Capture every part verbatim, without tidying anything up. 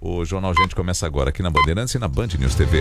O Jornal Gente começa agora aqui na Bandeirantes e na Band News T V.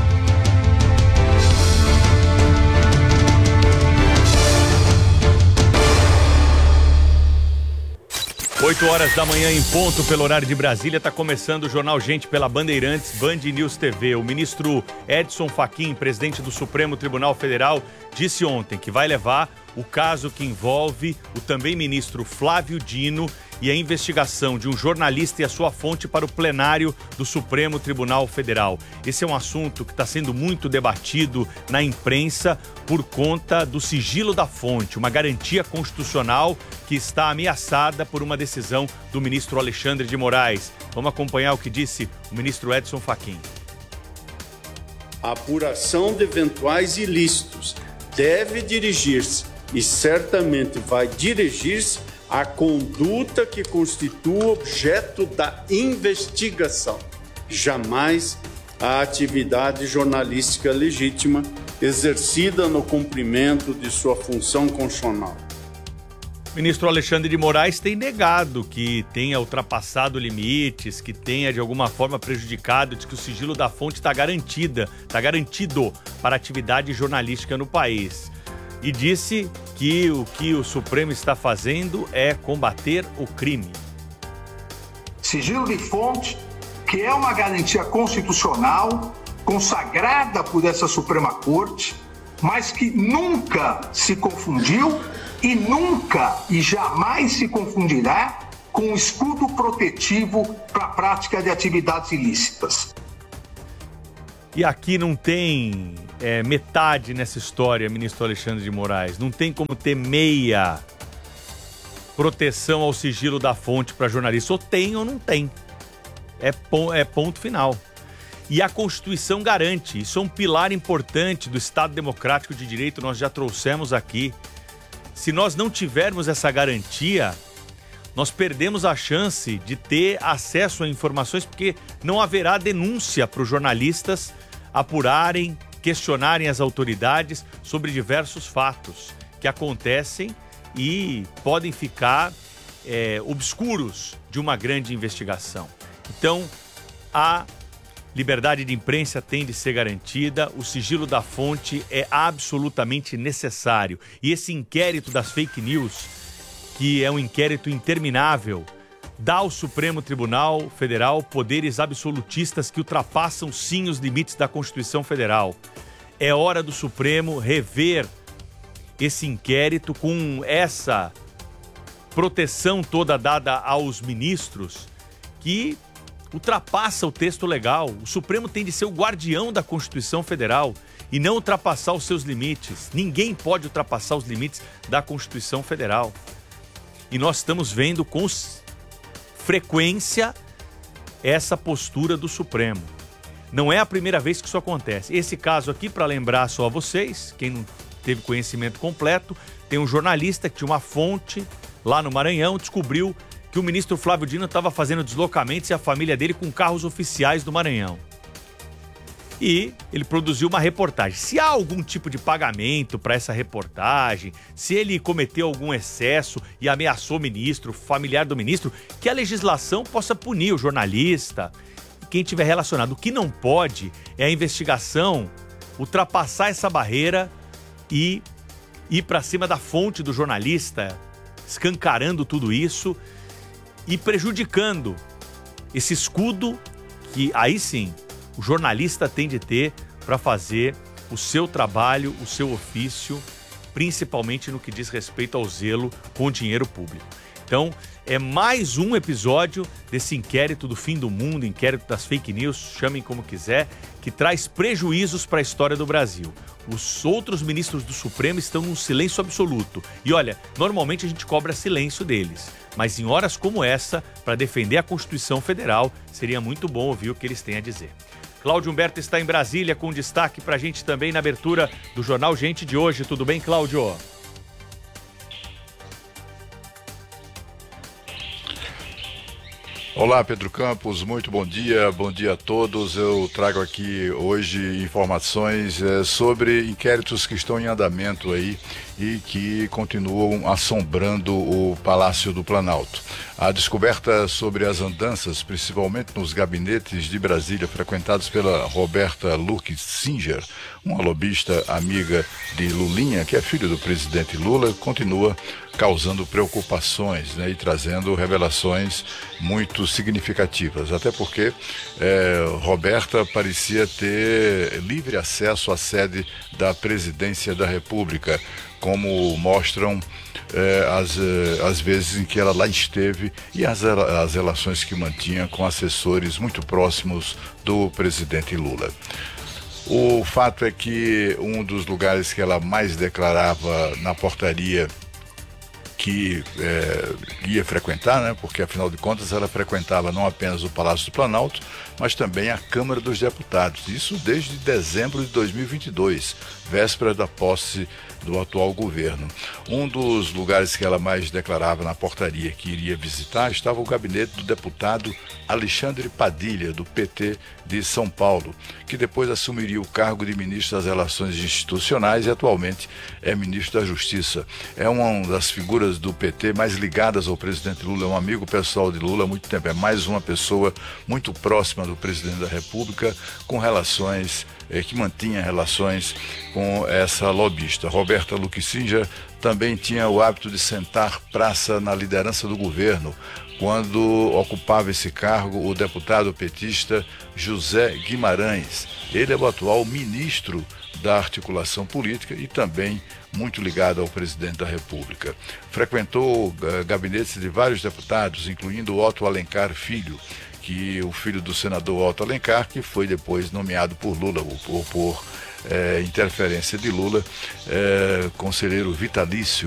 oito horas da manhã em ponto pelo horário de Brasília, está começando o Jornal Gente pela Bandeirantes, Band News T V. O ministro Edson Fachin, presidente do Supremo Tribunal Federal, disse ontem que vai levar o caso que envolve o também ministro Flávio Dino e a investigação de um jornalista e a sua fonte para o plenário do Supremo Tribunal Federal. Esse é um assunto que está sendo muito debatido na imprensa por conta do sigilo da fonte, uma garantia constitucional que está ameaçada por uma decisão do ministro Alexandre de Moraes. Vamos acompanhar o que disse o ministro Edson Fachin. A apuração de eventuais ilícitos deve dirigir-se e certamente vai dirigir-se à conduta que constitua objeto da investigação, jamais à atividade jornalística legítima exercida no cumprimento de sua função constitucional. O ministro Alexandre de Moraes tem negado que tenha ultrapassado limites, que tenha de alguma forma prejudicado, diz que o sigilo da fonte está garantida, está garantido para a atividade jornalística no país. E disse que o que o Supremo está fazendo é combater o crime. Sigilo de fonte, que é uma garantia constitucional consagrada por essa Suprema Corte, mas que nunca se confundiu e nunca e jamais se confundirá com o escudo protetivo para a prática de atividades ilícitas. E aqui não tem é, metade nessa história, ministro Alexandre de Moraes. Não tem como ter meia proteção ao sigilo da fonte para jornalista. Ou tem ou não tem. É, é ponto final. E a Constituição garante. Isso é um pilar importante do Estado Democrático de Direito, nós já trouxemos aqui. Se nós não tivermos essa garantia, nós perdemos a chance de ter acesso a informações, porque não haverá denúncia para os jornalistas apurarem, questionarem as autoridades sobre diversos fatos que acontecem e podem ficar é, obscuros de uma grande investigação. Então, a liberdade de imprensa tem de ser garantida, o sigilo da fonte é absolutamente necessário. E esse inquérito das fake news, que é um inquérito interminável, dá ao Supremo Tribunal Federal poderes absolutistas que ultrapassam sim os limites da Constituição Federal. É hora do Supremo rever esse inquérito com essa proteção toda dada aos ministros que ultrapassa o texto legal. O Supremo tem de ser o guardião da Constituição Federal e não ultrapassar os seus limites. Ninguém pode ultrapassar os limites da Constituição Federal. E nós estamos vendo com frequência essa postura do Supremo. Não é a primeira vez que isso acontece. Esse caso aqui, para lembrar só a vocês, quem não teve conhecimento completo, tem um jornalista que tinha uma fonte lá no Maranhão, descobriu que o ministro Flávio Dino estava fazendo deslocamentos e a família dele com carros oficiais do Maranhão. E ele produziu uma reportagem. Se há algum tipo de pagamento para essa reportagem, se ele cometeu algum excesso e ameaçou o ministro, familiar do ministro, que a legislação possa punir o jornalista e quem tiver relacionado. O que não pode é a investigação ultrapassar essa barreira e ir para cima da fonte do jornalista, escancarando tudo isso e prejudicando esse escudo que aí sim o jornalista tem de ter para fazer o seu trabalho, o seu ofício, principalmente no que diz respeito ao zelo com o dinheiro público. Então, é mais um episódio desse inquérito do fim do mundo, inquérito das fake news, chamem como quiser, que traz prejuízos para a história do Brasil. Os outros ministros do Supremo estão num silêncio absoluto. E olha, normalmente a gente cobra silêncio deles. Mas em horas como essa, para defender a Constituição Federal, seria muito bom ouvir o que eles têm a dizer. Cláudio Humberto está em Brasília com destaque para a gente também na abertura do Jornal Gente de hoje. Tudo bem, Cláudio? Olá, Pedro Campos, muito bom dia, bom dia a todos. Eu trago aqui hoje informações é, sobre inquéritos que estão em andamento aí e que continuam assombrando o Palácio do Planalto. A descoberta sobre as andanças, principalmente nos gabinetes de Brasília, frequentados pela Roberta Luque Singer, uma lobista amiga de Lulinha, que é filho do presidente Lula, continua causando preocupações, né, e trazendo revelações muito significativas. Até porque é, Roberta parecia ter livre acesso à sede da Presidência da República, como mostram é, as, as vezes em que ela lá esteve e as, as relações que mantinha com assessores muito próximos do presidente Lula. O fato é que um dos lugares que ela mais declarava na portaria que é, ia frequentar, né, porque afinal de contas ela frequentava não apenas o Palácio do Planalto, mas também a Câmara dos Deputados, isso desde dezembro de dois mil e vinte e dois, véspera da posse do atual governo. Um dos lugares que ela mais declarava na portaria que iria visitar estava o gabinete do deputado Alexandre Padilha, do P T de São Paulo, que depois assumiria o cargo de ministro das Relações Institucionais e atualmente é ministro da Justiça. É uma das figuras do P T mais ligadas ao presidente Lula, é um amigo pessoal de Lula há muito tempo, é mais uma pessoa muito próxima do presidente da República, com relações É, que mantinha relações com essa lobista. Roberta Luque Singer também tinha o hábito de sentar praça na liderança do governo, quando ocupava esse cargo o deputado petista José Guimarães. Ele é o atual ministro da articulação política e também muito ligado ao presidente da República. Frequentou uh, gabinetes de vários deputados, incluindo Otto Alencar Filho, que o filho do senador Otto Alencar, que foi depois nomeado por Lula, ou por, por é, interferência de Lula, é, conselheiro vitalício